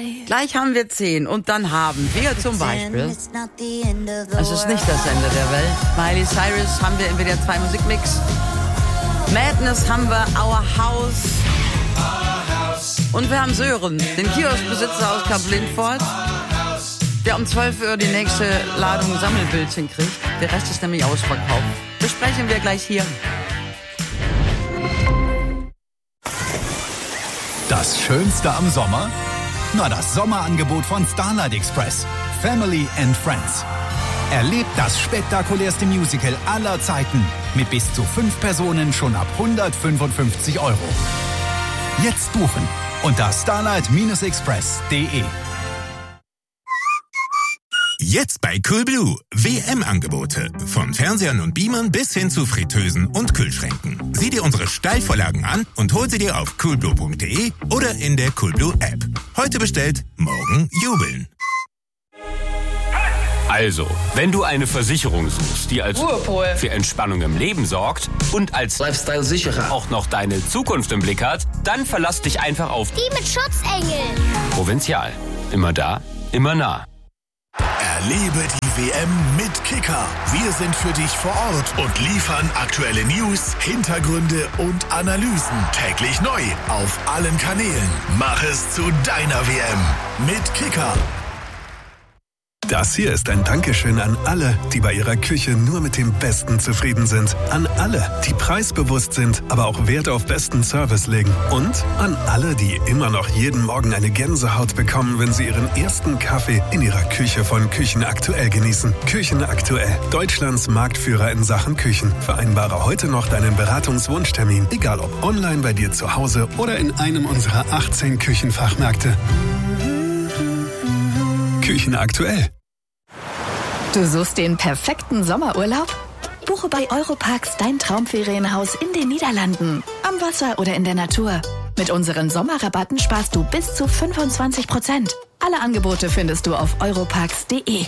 Gleich haben wir 10 und dann haben wir zum Beispiel, es ist nicht das Ende der Welt, Miley Cyrus haben wir in WDR 2 Musikmix, Madness haben wir, Our House und wir haben Sören, den Kioskbesitzer aus Kamp-Lindfort, der um 12 Uhr die nächste Ladung Sammelbildchen kriegt. Der Rest ist nämlich ausverkauft. Besprechen wir gleich hier. Das Schönste am Sommer? Na, das Sommerangebot von Starlight Express. Family and Friends. Erlebt das spektakulärste Musical aller Zeiten. Mit bis zu 5 Personen schon ab 155 €. Jetzt buchen unter starlight-express.de. Jetzt bei Coolblue. WM-Angebote. Von Fernsehern und Beamern bis hin zu Fritteusen und Kühlschränken. Sieh dir unsere Steilvorlagen an und hol sie dir auf coolblue.de oder in der Coolblue-App. Heute bestellt, morgen jubeln. Also, wenn du eine Versicherung suchst, die als Ruhepol für Entspannung im Leben sorgt und als Lifestyle-Sicherer auch noch deine Zukunft im Blick hat, dann verlass dich einfach auf die mit Schutzengeln. Provinzial. Immer da, immer nah. Erlebe die WM mit Kicker. Wir sind für dich vor Ort und liefern aktuelle News, Hintergründe und Analysen. Täglich neu auf allen Kanälen. Mach es zu deiner WM mit Kicker. Das hier ist ein Dankeschön an alle, die bei ihrer Küche nur mit dem Besten zufrieden sind. An alle, die preisbewusst sind, aber auch Wert auf besten Service legen. Und an alle, die immer noch jeden Morgen eine Gänsehaut bekommen, wenn sie ihren ersten Kaffee in ihrer Küche von Küchen Aktuell genießen. Küchen Aktuell, Deutschlands Marktführer in Sachen Küchen. Vereinbare heute noch deinen Beratungswunschtermin, egal ob online bei dir zu Hause oder in einem unserer 18 Küchenfachmärkte. Küchen Aktuell. Du suchst den perfekten Sommerurlaub? Buche bei Europarks dein Traumferienhaus in den Niederlanden, am Wasser oder in der Natur. Mit unseren Sommerrabatten sparst du bis zu 25%. Alle Angebote findest du auf europarks.de.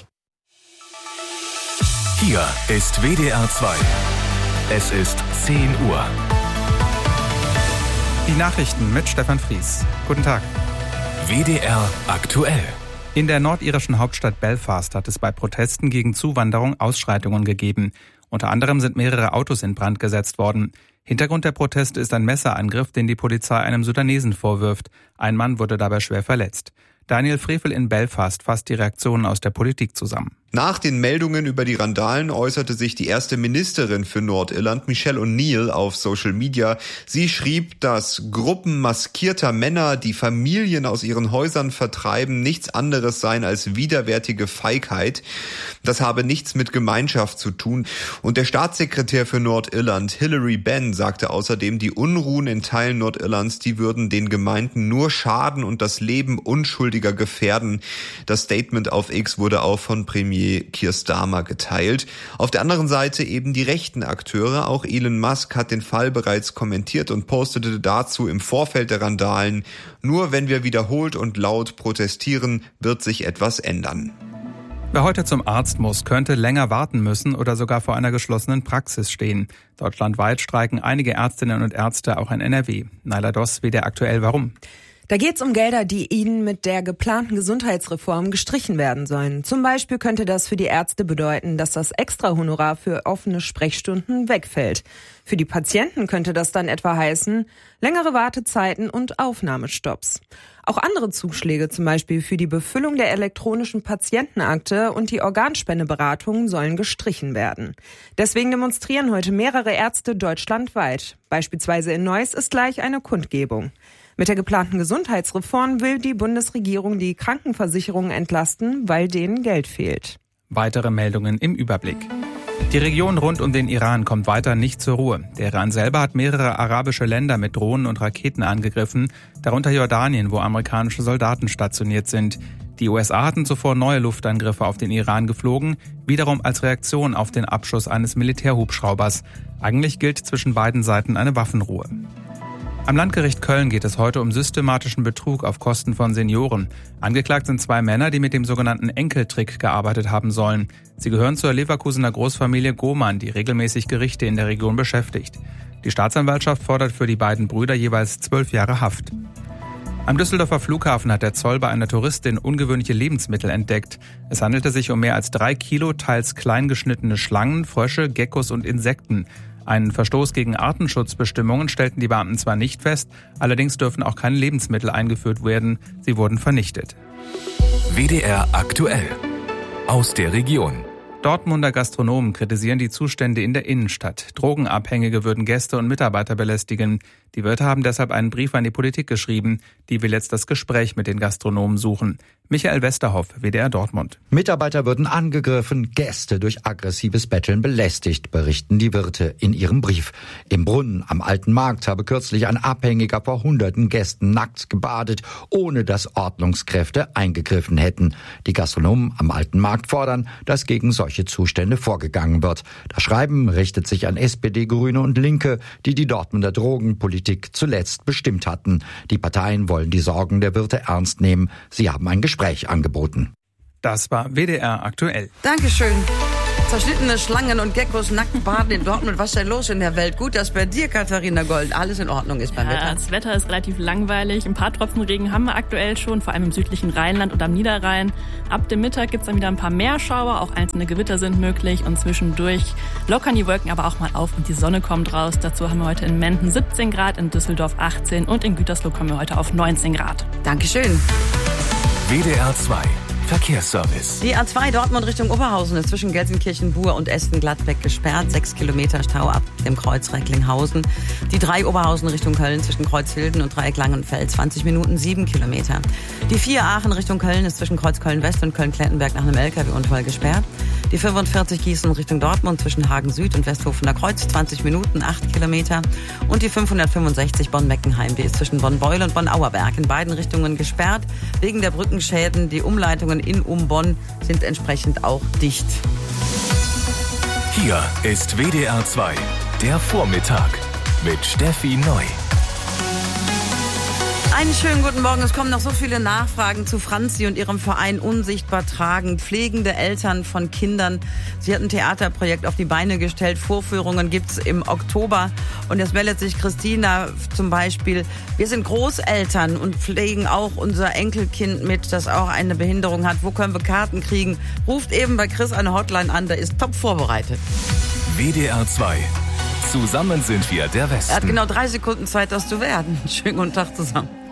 Hier ist WDR 2. Es ist 10 Uhr. Die Nachrichten mit Stefan Fries. Guten Tag. WDR aktuell. In der nordirischen Hauptstadt Belfast hat es bei Protesten gegen Zuwanderung Ausschreitungen gegeben. Unter anderem sind mehrere Autos in Brand gesetzt worden. Hintergrund der Proteste ist ein Messerangriff, den die Polizei einem Sudanesen vorwirft. Ein Mann wurde dabei schwer verletzt. Daniel Frevel in Belfast fasst die Reaktionen aus der Politik zusammen. Nach den Meldungen über die Randalen äußerte sich die erste Ministerin für Nordirland, Michelle O'Neill, auf Social Media. Sie schrieb, dass Gruppen maskierter Männer, die Familien aus ihren Häusern vertreiben, nichts anderes seien als widerwärtige Feigheit. Das habe nichts mit Gemeinschaft zu tun. Und der Staatssekretär für Nordirland, Hilary Benn, sagte außerdem, die Unruhen in Teilen Nordirlands, die würden den Gemeinden nur schaden und das Leben Unschuldiger gefährden. Das Statement auf X wurde auch von Premier Keir Starmer geteilt. Auf der anderen Seite eben die rechten Akteure. Auch Elon Musk hat den Fall bereits kommentiert und postete dazu im Vorfeld der Randalen: Nur wenn wir wiederholt und laut protestieren, wird sich etwas ändern. Wer heute zum Arzt muss, könnte länger warten müssen oder sogar vor einer geschlossenen Praxis stehen. Deutschlandweit streiken einige Ärztinnen und Ärzte, auch in NRW. Naila Doss, WDR aktuell, warum? Da geht's um Gelder, die ihnen mit der geplanten Gesundheitsreform gestrichen werden sollen. Zum Beispiel könnte das für die Ärzte bedeuten, dass das Extrahonorar für offene Sprechstunden wegfällt. Für die Patienten könnte das dann etwa heißen, längere Wartezeiten und Aufnahmestopps. Auch andere Zuschläge, zum Beispiel für die Befüllung der elektronischen Patientenakte und die Organspendeberatung, sollen gestrichen werden. Deswegen demonstrieren heute mehrere Ärzte deutschlandweit. Beispielsweise in Neuss ist gleich eine Kundgebung. Mit der geplanten Gesundheitsreform will die Bundesregierung die Krankenversicherungen entlasten, weil denen Geld fehlt. Weitere Meldungen im Überblick. Die Region rund um den Iran kommt weiter nicht zur Ruhe. Der Iran selber hat mehrere arabische Länder mit Drohnen und Raketen angegriffen, darunter Jordanien, wo amerikanische Soldaten stationiert sind. Die USA hatten zuvor neue Luftangriffe auf den Iran geflogen, wiederum als Reaktion auf den Abschuss eines Militärhubschraubers. Eigentlich gilt zwischen beiden Seiten eine Waffenruhe. Am Landgericht Köln geht es heute um systematischen Betrug auf Kosten von Senioren. Angeklagt sind 2 Männer, die mit dem sogenannten Enkeltrick gearbeitet haben sollen. Sie gehören zur Leverkusener Großfamilie Gohmann, die regelmäßig Gerichte in der Region beschäftigt. Die Staatsanwaltschaft fordert für die beiden Brüder jeweils 12 Jahre Haft. Am Düsseldorfer Flughafen hat der Zoll bei einer Touristin ungewöhnliche Lebensmittel entdeckt. Es handelte sich um mehr als 3 Kilo teils klein geschnittene Schlangen, Frösche, Geckos und Insekten. Einen Verstoß gegen Artenschutzbestimmungen stellten die Beamten zwar nicht fest, allerdings dürfen auch keine Lebensmittel eingeführt werden. Sie wurden vernichtet. WDR aktuell. Aus der Region. Dortmunder Gastronomen kritisieren die Zustände in der Innenstadt. Drogenabhängige würden Gäste und Mitarbeiter belästigen. Die Wirte haben deshalb einen Brief an die Politik geschrieben. Die will jetzt das Gespräch mit den Gastronomen suchen. Michael Westerhoff, WDR Dortmund. Mitarbeiter würden angegriffen, Gäste durch aggressives Betteln belästigt, berichten die Wirte in ihrem Brief. Im Brunnen am Alten Markt habe kürzlich ein Abhängiger vor hunderten Gästen nackt gebadet, ohne dass Ordnungskräfte eingegriffen hätten. Die Gastronomen am Alten Markt fordern, dass gegen solche Zustände vorgegangen wird. Das Schreiben richtet sich an SPD, Grüne und Linke, die die Dortmunder Drogenpolitik zuletzt bestimmt hatten. Die Parteien wollen die Sorgen der Wirte ernst nehmen. Sie haben ein Gespräch angeboten. Das war WDR aktuell. Dankeschön. Zerschnittene Schlangen und Geckos nackt baden in Dortmund. Was ist denn los in der Welt? Gut, dass bei dir, Katharina Gold, alles in Ordnung ist beim Wetter. Das Wetter ist relativ langweilig. Ein paar Tropfen Regen haben wir aktuell schon, vor allem im südlichen Rheinland und am Niederrhein. Ab dem Mittag gibt es dann wieder ein paar mehr Schauer, auch einzelne Gewitter sind möglich und zwischendurch lockern die Wolken aber auch mal auf und die Sonne kommt raus. Dazu haben wir heute in Menden 17 Grad, in Düsseldorf 18 und in Gütersloh kommen wir heute auf 19 Grad. Dankeschön. WDR 2 Verkehrsservice. Die A2 Dortmund Richtung Oberhausen ist zwischen Gelsenkirchen-Bur und Essen-Gladbeck gesperrt. 6 Kilometer Stau ab dem Kreuz Recklinghausen. Die 3 Oberhausen Richtung Köln zwischen Kreuzhilden und Dreieck Langenfeld. 20 Minuten, 7 Kilometer. Die 4 Aachen Richtung Köln ist zwischen Kreuz Köln-West und Köln-Klettenberg nach einem LKW-Unfall gesperrt. Die 45 Gießen Richtung Dortmund zwischen Hagen Süd und Westhofener Kreuz. 20 Minuten, 8 Kilometer. Und die 565 Bonn-Meckenheim. Die ist zwischen Bonn-Beul und Bonn-Auerberg in beiden Richtungen gesperrt. Wegen der Brückenschäden. Die Umleitungen in Bonn sind entsprechend auch dicht. Hier ist WDR 2, der Vormittag mit Steffi Neu. Einen schönen guten Morgen. Es kommen noch so viele Nachfragen zu Franzi und ihrem Verein Unsichtbar Tragen. Pflegende Eltern von Kindern. Sie hat ein Theaterprojekt auf die Beine gestellt. Vorführungen gibt's im Oktober. Und jetzt meldet sich Christina zum Beispiel. Wir sind Großeltern und pflegen auch unser Enkelkind mit, das auch eine Behinderung hat. Wo können wir Karten kriegen? Ruft eben bei Chris eine Hotline an. Der ist top vorbereitet. WDR 2. Zusammen sind wir der Westen. Er hat genau 3 Sekunden Zeit, das zu werden. Schönen guten Tag zusammen.